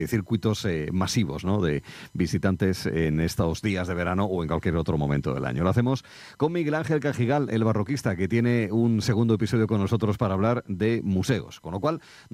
circuitos masivos, ¿no?, de visitantes en estos días de verano o en cualquier otro momento del año. Lo hacemos con Miguel Ángel Cajigal, el barroquista, que tiene un segundo episodio con nosotros para hablar de museos. Con lo cual